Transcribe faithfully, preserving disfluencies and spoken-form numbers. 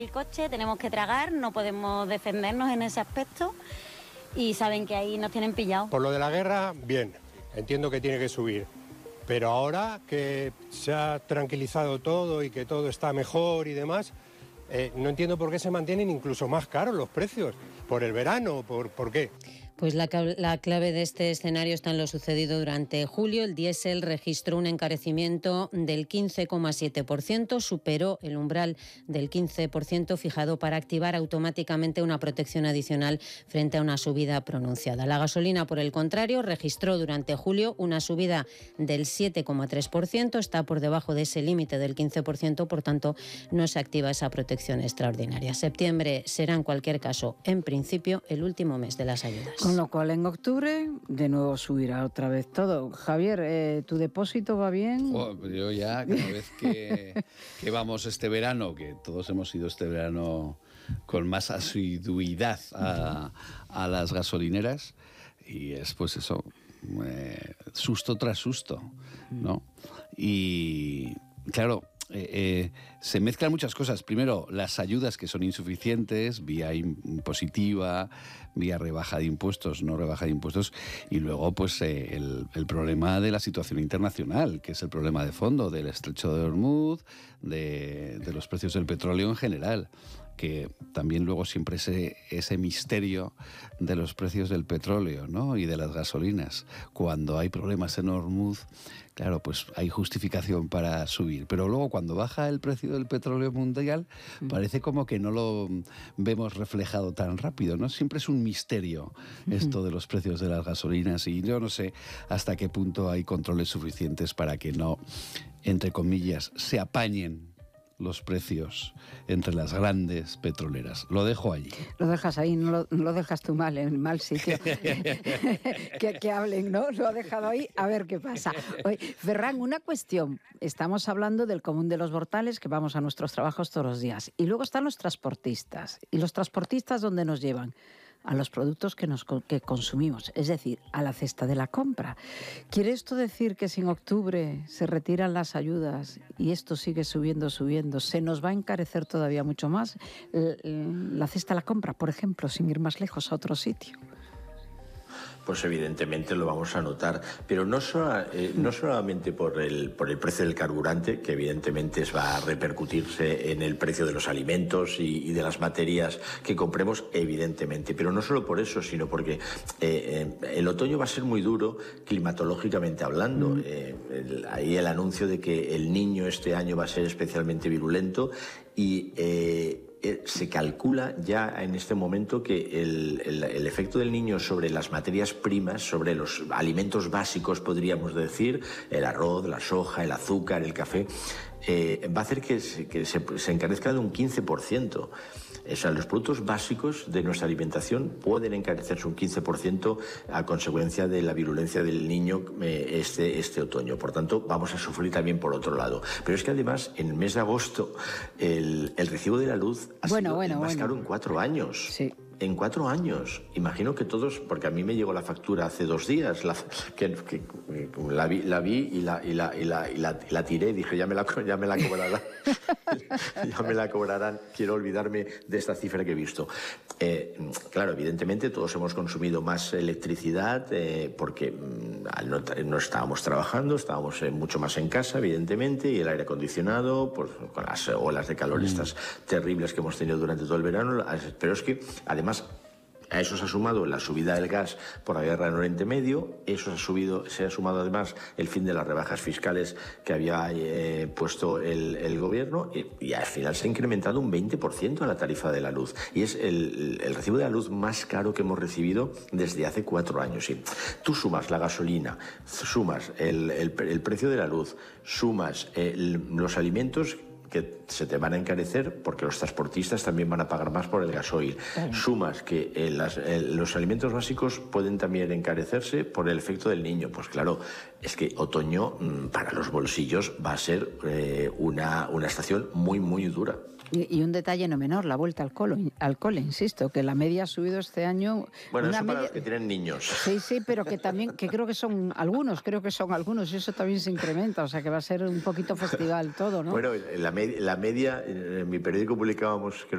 el coche, tenemos que tragar, no podemos defendernos en ese aspecto y saben que ahí nos tienen pillados. Por lo de la guerra, bien, entiendo que tiene que subir, pero ahora que se ha tranquilizado todo y que todo está mejor y demás, eh, no entiendo por qué se mantienen incluso más caros los precios, por el verano, por, ¿por qué? Pues la, la clave de este escenario está en lo sucedido durante julio. El diésel registró un encarecimiento del quince coma siete por ciento, superó el umbral del quince por ciento fijado para activar automáticamente una protección adicional frente a una subida pronunciada. La gasolina, por el contrario, registró durante julio una subida del siete coma tres por ciento, está por debajo de ese límite del quince por ciento, por tanto no se activa esa protección extraordinaria. Septiembre será en cualquier caso, en principio, el último mes de las ayudas. Con lo cual, en octubre, de nuevo subirá otra vez todo. Javier, eh, ¿tu depósito va bien? Oh, yo ya, cada vez que, que vamos este verano, que todos hemos ido este verano con más asiduidad a, a las gasolineras, y es pues eso, eh, susto tras susto, ¿no? Y claro, Eh, eh, se mezclan muchas cosas. Primero, las ayudas que son insuficientes, vía impositiva, vía rebaja de impuestos, no rebaja de impuestos, y luego pues eh, el, el problema de la situación internacional, que es el problema de fondo del estrecho de Hormuz, de, de los precios del petróleo en general, que también luego siempre ese, ese misterio de los precios del petróleo, ¿no? Y de las gasolinas. Cuando hay problemas en Hormuz, claro, pues hay justificación para subir. Pero luego cuando baja el precio del petróleo mundial, parece como que no lo vemos reflejado tan rápido, ¿no? Siempre es un misterio esto de los precios de las gasolinas, y yo no sé hasta qué punto hay controles suficientes para que no, entre comillas, se apañen los precios entre las grandes petroleras. Lo dejo allí. Lo dejas ahí, no lo, no lo dejas tú mal, en mal sitio. que, que hablen, ¿no? Lo ha dejado ahí, a ver qué pasa. Oye, Ferran, una cuestión. Estamos hablando del común de los mortales, que vamos a nuestros trabajos todos los días. Y luego están los transportistas. ¿Y los transportistas dónde nos llevan? A los productos que, nos, que consumimos, es decir, a la cesta de la compra. ¿Quiere esto decir que si en octubre se retiran las ayudas y esto sigue subiendo, subiendo, se nos va a encarecer todavía mucho más la cesta de la compra, por ejemplo, sin ir más lejos a otro sitio? Pues evidentemente lo vamos a notar, pero no, sola, eh, no solamente por el, por el precio del carburante, que evidentemente va a repercutirse en el precio de los alimentos y, y de las materias que compremos, evidentemente, pero no solo por eso, sino porque eh, eh, el otoño va a ser muy duro climatológicamente hablando. Mm. Eh, el, ahí el anuncio de que el Niño este año va a ser especialmente virulento y eh, se calcula ya en este momento que el, el, el efecto del Niño sobre las materias primas, sobre los alimentos básicos, podríamos decir, el arroz, la soja, el azúcar, el café, eh, va a hacer que, se, que se, se encarezca de un quince por ciento. O sea, los productos básicos de nuestra alimentación pueden encarecerse un quince por ciento a consecuencia de la virulencia del Niño eh, este, este otoño. Por tanto, vamos a sufrir también por otro lado. Pero es que además, en el mes de agosto, el, el recibo de la luz ha bueno, sido bueno, el más bueno. caro en cuatro años. Sí. En cuatro años. Imagino que todos, porque a mí me llegó la factura hace dos días, la, que, que, la, vi, la vi y la, y la, y la, y la, y la tiré, dije, ya me la, ya me la cobrarán. ya me la cobrarán, quiero olvidarme de esta cifra que he visto. Eh, claro, evidentemente todos hemos consumido más electricidad eh, porque mm, no, no estábamos trabajando, estábamos eh, mucho más en casa, evidentemente, y el aire acondicionado, pues, con las olas de calor mm. estas terribles que hemos tenido durante todo el verano, pero es que además a eso se ha sumado la subida del gas por la guerra en Oriente Medio, eso se ha, subido, se ha sumado además el fin de las rebajas fiscales que había eh, puesto el, el gobierno y, y al final se ha incrementado un veinte por ciento en la tarifa de la luz y es el, el recibo de la luz más caro que hemos recibido desde hace cuatro años. Sí. Tú sumas la gasolina, sumas el, el, el precio de la luz, sumas el, los alimentos que se te van a encarecer porque los transportistas también van a pagar más por el gasoil. Claro. Sumas que eh, las, eh, los alimentos básicos pueden también encarecerse por el efecto del Niño. Pues claro, es que otoño mmm, para los bolsillos va a ser eh, una, una estación muy, muy dura. Y, y un detalle no menor, la vuelta al cole, al cole, insisto, que la media ha subido este año. Bueno, una eso media... para los que tienen niños. Sí, sí, pero que también, que creo que son algunos, creo que son algunos, y eso también se incrementa, o sea que va a ser un poquito festival todo, ¿no? Bueno, la, med la media, en mi periódico publicábamos, creo